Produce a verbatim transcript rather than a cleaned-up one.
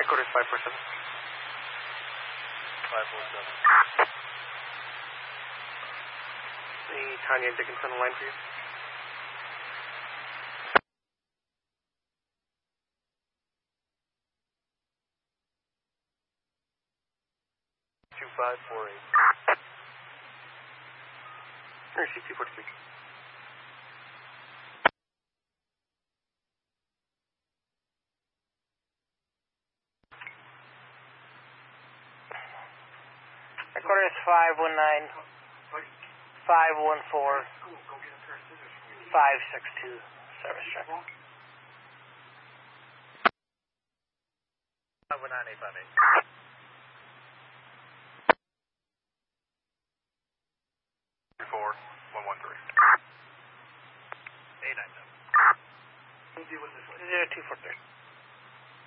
Headquarters five four seven. five four seven. The Tanya Dickinson line for you. two five four eight. Receive two forty-three. Headquarters five one nine, five one four, five six two, service check. five one nine eight five eight. four one one three. eight nine seven. zero two four three.